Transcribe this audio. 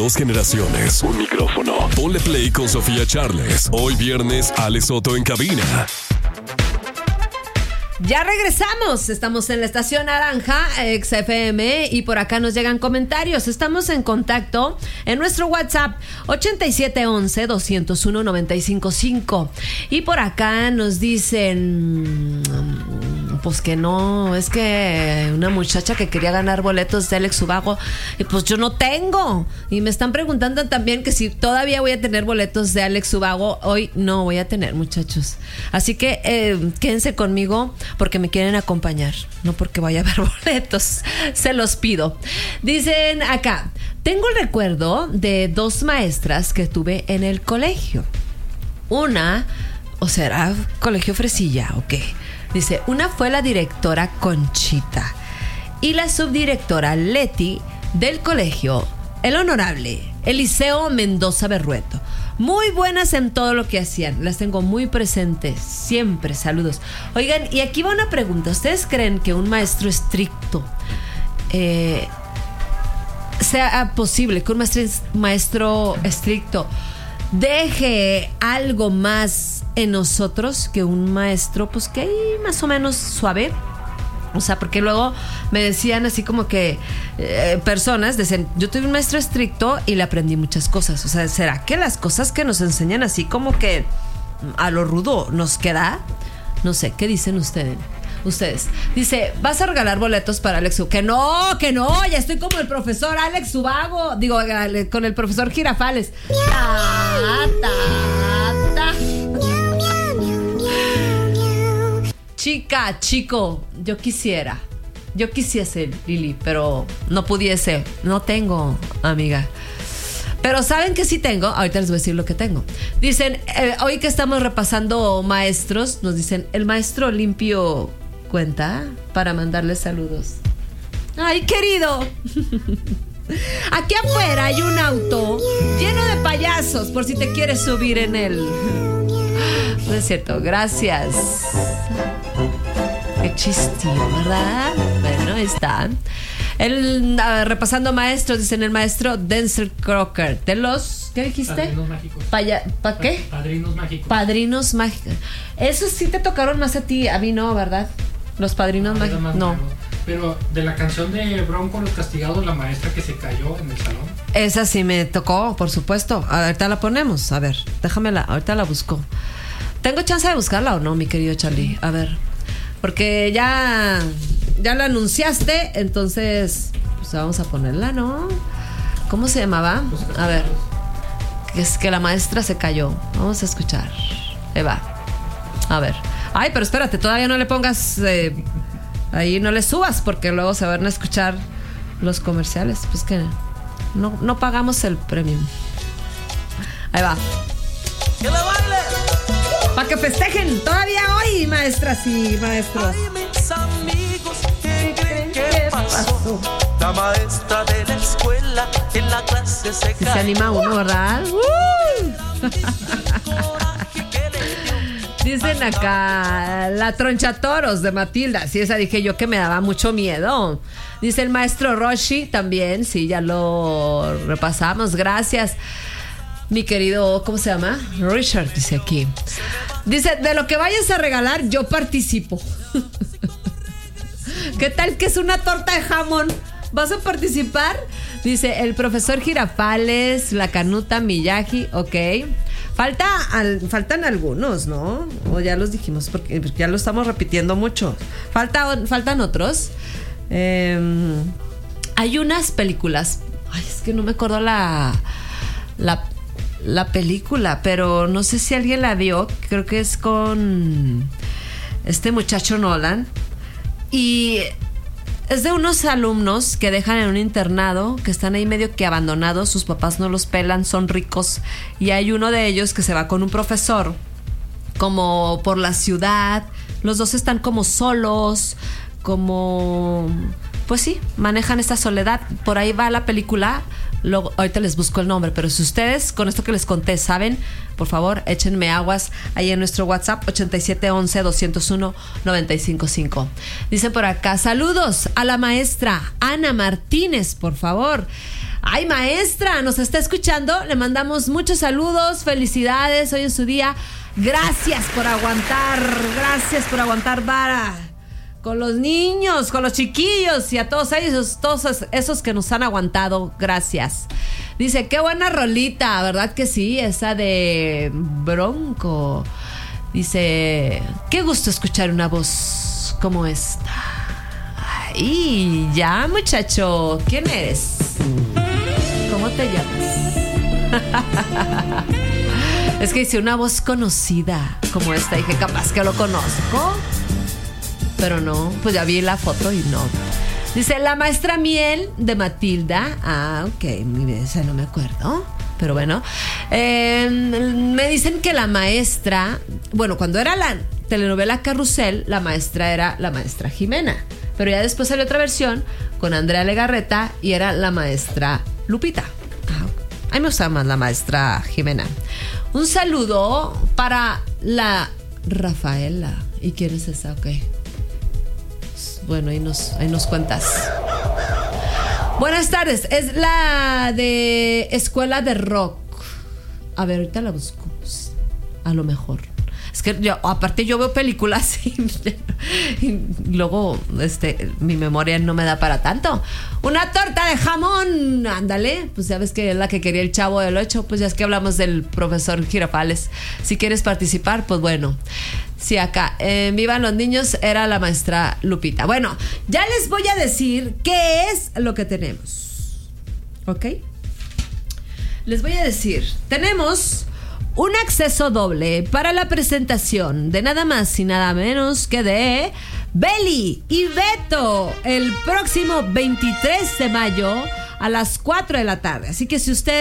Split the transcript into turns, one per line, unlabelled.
2 generaciones, un micrófono. Ponle play con Sofía Charles. Hoy viernes, Alex Soto en cabina.
Ya regresamos, estamos en la estación Naranja XFM y por acá nos llegan comentarios. Estamos en contacto en nuestro WhatsApp 8711-201-955 y por acá nos dicen pues que no, es que una muchacha que quería ganar boletos de Alex Ubago y pues yo no tengo, y me están preguntando también que si todavía voy a tener boletos de Alex Ubago. Hoy no voy a tener, muchachos, así que quédense conmigo porque me quieren acompañar, no porque vaya a haber boletos, se los pido. Dicen acá, tengo el recuerdo de 2 maestras que tuve en el colegio. Una, o será colegio fresilla o qué. Dice, una fue la directora Conchita y la subdirectora Leti del colegio, el honorable Eliseo Mendoza Berrueto. Muy buenas en todo lo que hacían. Las tengo muy presentes siempre. Saludos. Oigan, y aquí va una pregunta. ¿Ustedes creen que un maestro estricto sea posible que un maestro estricto deje algo más en nosotros que un maestro pues que ahí más o menos suave? O sea, porque luego me decían así como que personas decían, yo tuve un maestro estricto y le aprendí muchas cosas. O sea, ¿será que las cosas que nos enseñan así como que a lo rudo nos queda? No sé, ¿qué dicen ustedes? Dice, ¿vas a regalar boletos para Alex Ubago? Que no, ya estoy como el profesor Alex Ubago. Digo, con el profesor Girafales. Chico, yo quisiera ser Lili, pero no pudiese. No tengo, amiga. Pero ¿saben que sí tengo? Ahorita les voy a decir lo que tengo. Dicen, hoy que estamos repasando maestros, nos dicen, el maestro limpio cuenta para mandarles saludos. ¡Ay, querido! Aquí afuera hay un auto lleno de payasos por si te quieres subir en él. No es cierto, gracias. Qué chistín, ¿verdad? Bueno, ahí está. Repasando maestros, dicen el maestro Denzel Crocker. De los, ¿qué dijiste?
Padrinos mágicos.
¿Para qué?
Padrinos mágicos.
Padrinos mágicos. Esos sí te tocaron más a ti, a mí no, ¿verdad? Los padrinos mágicos. No.
Pero de la canción de Bronco Los Castigados, la maestra que se cayó en el salón.
Esa sí me tocó, por supuesto. Ahorita la ponemos. A ver, déjamela, ahorita la busco. ¿Tengo chance de buscarla o no, mi querido Charlie? A ver. Porque ya la anunciaste, entonces pues vamos a ponerla, ¿no? ¿Cómo se llamaba? A ver. Es que la maestra se cayó. Vamos a escuchar. Eva. A ver. Ay, pero espérate, todavía no le pongas ahí, no le subas, porque luego se van a escuchar los comerciales. Pues que no pagamos el premium. Ahí va.
¡Que la baile!
Para que festejen todavía hoy, maestras y maestros.
Ay, mis amigos, ¿qué creen que pasó? La maestra de la escuela en la clase se cayó.
Se anima uno, ¿verdad? Dicen acá, la tronchatoros de Matilda. Sí, esa dije yo que me daba mucho miedo. Dice el maestro Roshi también. Sí, ya lo repasamos. Gracias. Mi querido, ¿cómo se llama? Richard, dice aquí. Dice, de lo que vayas a regalar, yo participo. ¿Qué tal que es una torta de jamón? ¿Vas a participar? Dice, el profesor Girafales, la Canuta, Miyagi, ok. Faltan algunos, ¿no? O ya los dijimos, porque ya lo estamos repitiendo mucho. Faltan otros. Hay unas películas. Ay, es que no me acuerdo la película, pero no sé si alguien la vio. Creo que es con este muchacho Nolan. Y es de unos alumnos que dejan en un internado, que están ahí medio que abandonados, sus papás no los pelan, son ricos, y hay uno de ellos que se va con un profesor como por la ciudad. Los dos están como solos, como pues sí, manejan esta soledad. Por ahí va la película. Luego, ahorita les busco el nombre, pero si ustedes con esto que les conté saben, por favor, échenme aguas ahí en nuestro WhatsApp 8711-201-955. Dicen por acá, saludos a la maestra Ana Martínez, por favor. Ay, maestra, nos está escuchando. Le mandamos muchos saludos, felicidades hoy en su día. Gracias por aguantar vara con los niños, con los chiquillos y a todos esos que nos han aguantado. Gracias. Dice, qué buena rolita, ¿verdad que sí? Esa de Bronco. Dice, qué gusto escuchar una voz como esta. Ay, ya, muchacho, ¿quién eres? ¿Cómo te llamas? Es que dice una voz conocida como esta. Dije, capaz que lo conozco. Pero no, pues ya vi la foto y no. Dice, la maestra Miel de Matilda. Ah, ok, esa no me acuerdo. Pero bueno. Me dicen que la maestra... Bueno, cuando era la telenovela Carrusel, la maestra era la maestra Jimena. Pero ya después salió otra versión con Andrea Legarreta y era la maestra Lupita. A mí me gusta más la maestra Jimena. Un saludo para la Rafaela. ¿Y quién es esa? Ok. Bueno, ahí nos cuentas. Buenas tardes. Es la de Escuela de Rock. A ver, ahorita la busco. A lo mejor. Es que yo, aparte yo veo películas y luego mi memoria no me da para tanto. Una torta de jamón, ándale. Pues ya ves que es la que quería el Chavo del 8. Pues ya es que hablamos del profesor Girafales. Si quieres participar, pues bueno. Sí, acá, Vivan los Niños, era la maestra Lupita. Bueno, ya les voy a decir qué es lo que tenemos. ¿Ok? Les voy a decir, tenemos un acceso doble para la presentación de nada más y nada menos que de Beli y Beto el próximo 23 de mayo a las 4 de la tarde. Así que si usted